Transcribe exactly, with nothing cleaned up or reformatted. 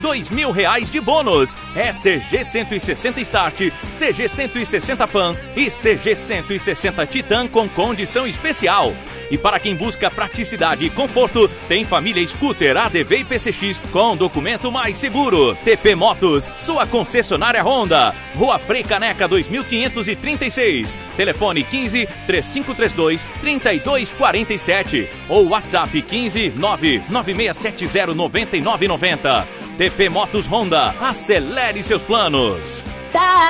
dois mil reais de bônus. É C G cento e sessenta Start, C G cento e sessenta Fan e C G cento e sessenta Titan com condição especial. E para quem busca praticidade e conforto, tem família Scooter, A D V e P C X com documento mais seguro. T P Motos, sua concessionária Honda. Rua Frei Caneca dois mil quinhentos e trinta e seis. Telefone quinze, três cinco três dois, trinta e dois quarenta e sete ou WhatsApp quinze, nove nove seis sete zero nove nove nove zero. T P Motos Honda, acelere seus planos. Tá